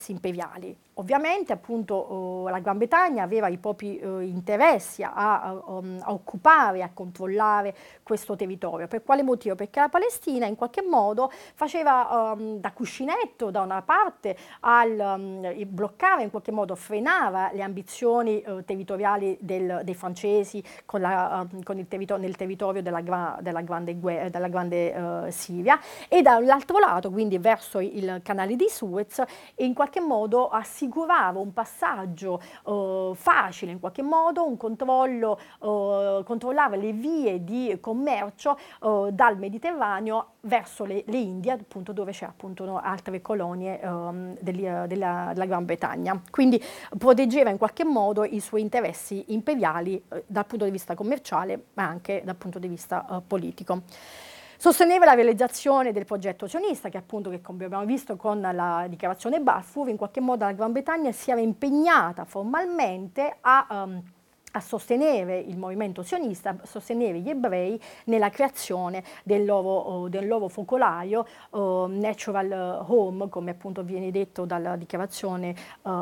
imperiali. Ovviamente appunto la Gran Bretagna aveva i propri interessi a occupare, a controllare questo territorio. Per quale motivo? Perché la Palestina in qualche modo faceva da cuscinetto da una parte, bloccava in qualche modo, frenava le ambizioni territoriali dei francesi nel territorio della grande Siria, e dall'altro lato, quindi verso il canale di Suez, in qualche modo assicurava un passaggio facile, in qualche modo un controllo, controllava le vie di commercio dal Mediterraneo verso le Indie, appunto, dove c'è appunto altre colonie della Gran Bretagna. Quindi proteggeva in qualche modo i suoi interessi imperiali dal punto di vista commerciale, ma anche dal punto di vista politico. Sosteneva la realizzazione del progetto sionista, che appunto, che come abbiamo visto con la dichiarazione Balfour, in qualche modo la Gran Bretagna si era impegnata formalmente a sostenere il movimento sionista, a sostenere gli ebrei nella creazione del loro focolaio, natural home, come appunto viene detto dalla dichiarazione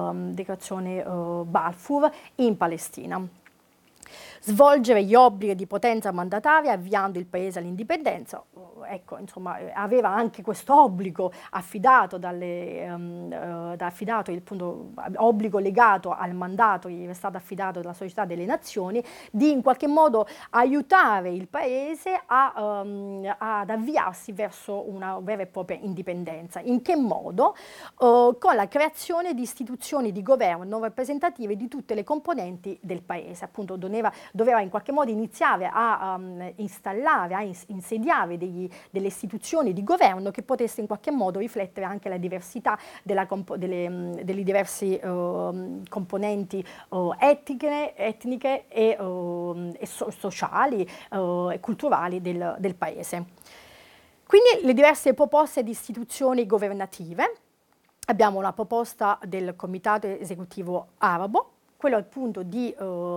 Balfour, in Palestina. Svolgere gli obblighi di potenza mandataria avviando il paese all'indipendenza. Ecco, insomma, aveva anche questo obbligo affidato obbligo legato al mandato che gli era stato affidato dalla Società delle Nazioni, di in qualche modo aiutare il paese ad avviarsi verso una vera e propria indipendenza. In che modo? Con la creazione di istituzioni di governo rappresentative di tutte le componenti del paese. Appunto, doveva in qualche modo iniziare a installare, a insediare delle istituzioni di governo che potesse in qualche modo riflettere anche la diversità delle diverse componenti etniche e sociali e culturali del paese. Quindi le diverse proposte di istituzioni governative. Abbiamo una proposta del Comitato Esecutivo Arabo, quello appunto di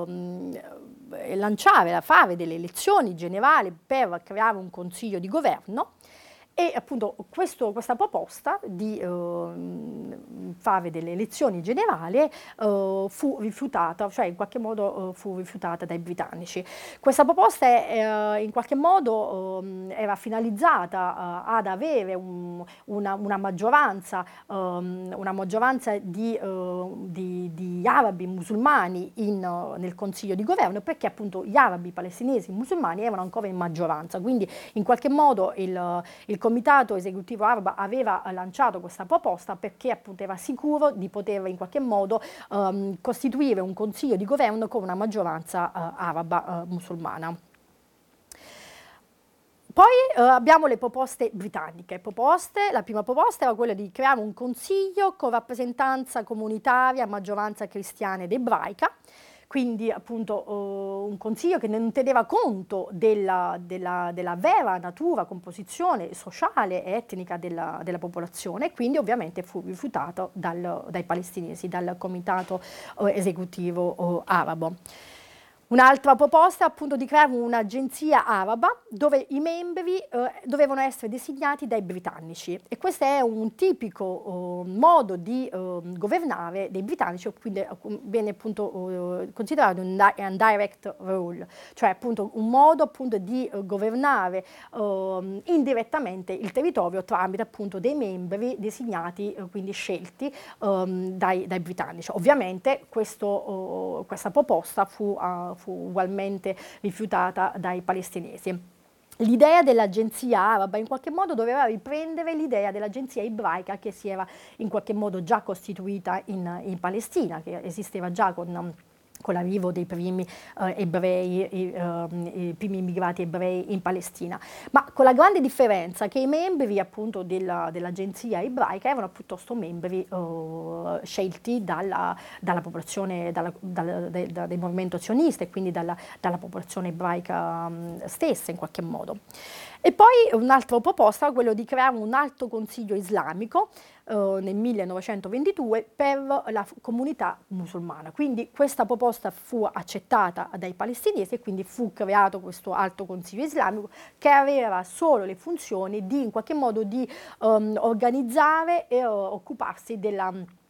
fare delle elezioni generali per creare un consiglio di governo, e appunto questa proposta di fare delle elezioni generali fu rifiutata, cioè in qualche modo fu rifiutata dai britannici. Questa proposta in qualche modo era finalizzata ad avere una maggioranza di arabi musulmani nel consiglio di governo, perché appunto gli arabi palestinesi musulmani erano ancora in maggioranza. Quindi in qualche modo il Comitato Esecutivo Arabo aveva lanciato questa proposta perché appunto era sicuro di poter in qualche modo costituire un consiglio di governo con una maggioranza araba musulmana. Poi abbiamo le proposte britanniche. La prima proposta era quella di creare un consiglio con rappresentanza comunitaria, maggioranza cristiana ed ebraica, quindi appunto un consiglio che non teneva conto della vera natura, composizione sociale e etnica della popolazione, e quindi ovviamente fu rifiutato dai palestinesi, dal Comitato Esecutivo Arabo. Un'altra proposta è appunto di creare un'agenzia araba dove i membri dovevano essere designati dai britannici, e questo è un tipico modo di governare dei britannici, quindi viene appunto considerato un direct rule, cioè appunto un modo appunto di governare indirettamente il territorio tramite appunto dei membri designati, quindi scelti dai britannici. Ovviamente questa proposta fu ugualmente rifiutata dai palestinesi. L'idea dell'agenzia araba in qualche modo doveva riprendere l'idea dell'agenzia ebraica che si era in qualche modo già costituita in Palestina, che esisteva già con l'arrivo dei primi i primi immigrati ebrei in Palestina, ma con la grande differenza che i membri appunto dell'agenzia ebraica erano piuttosto membri scelti dalla popolazione, del movimento sionista, e quindi dalla popolazione ebraica stessa in qualche modo. E poi un'altra proposta era quello di creare un alto consiglio islamico nel 1922 per la comunità musulmana. Quindi questa proposta fu accettata dai palestinesi e quindi fu creato questo alto consiglio islamico che aveva solo le funzioni di in qualche modo di organizzare e occuparsi